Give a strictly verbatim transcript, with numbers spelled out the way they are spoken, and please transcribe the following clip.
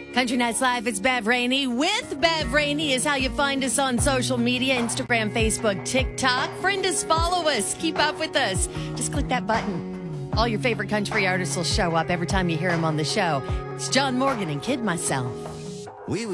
Country Nights Live, it's Bev Rainey. With Bev Rainey is how you find us on social media, Instagram, Facebook, TikTok. Friend us, follow us, keep up with us. Just click that button. All your favorite country artists will show up every time you hear them on the show. It's John Morgan and Kid Myself. We